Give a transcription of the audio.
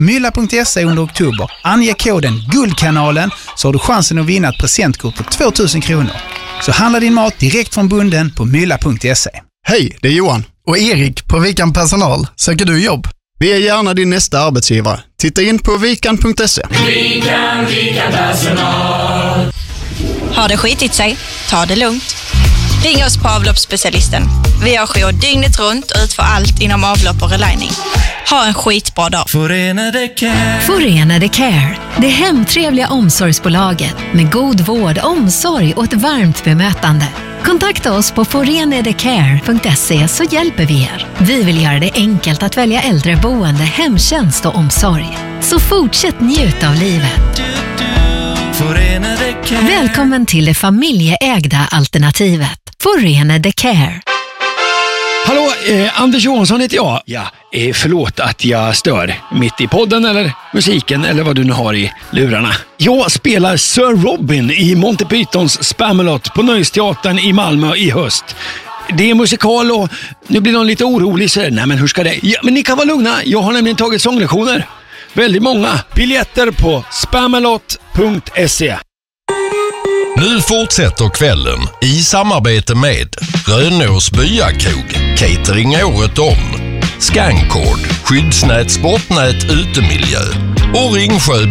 mylla.se under oktober. Ange koden Guldkanalen så har du chansen att vinna ett presentkort på 2000 kronor. Så handla din mat direkt från bunden på mylla.se. Hej, det är Johan. Och Erik på Vikan Personal. Söker du jobb? Vi är gärna din nästa arbetsgivare. Titta in på vikan.se. Vikan Personal. Har det skitit sig? Ta det lugnt. Ring oss på avloppsspecialisten. Vi har jour dygnet runt och utför allt inom avlopp och relining. Ha en skitbra dag. Förenade Care. Förenade Care. Det hemtrevliga omsorgsbolaget med god vård, omsorg och ett varmt bemötande. Kontakta oss på forenadecare.se så hjälper vi er. Vi vill göra det enkelt att välja äldreboende, hemtjänst och omsorg. Så fortsätt njuta av livet. Välkommen till det familjeägda alternativet. Förenade Care. Hallå, Anders Johansson heter jag. Ja, förlåt att jag stör. Mitt i podden eller musiken eller vad du nu har i lurarna. Jag spelar Sir Robin i Monty Pythons Spamalot på Nöjesteatern i Malmö i höst. Det är musikal och nu blir någon lite orolig. Så, nej men hur ska det? Ja, men ni kan vara lugna. Jag har nämligen tagit sånglektioner. Väldigt många. Biljetter på spamalot.se. Nu fortsätter kvällen i samarbete med Rönås Byakog, catering året om, Scancord, skyddsnät, sportnät, utemiljö och Ringsjö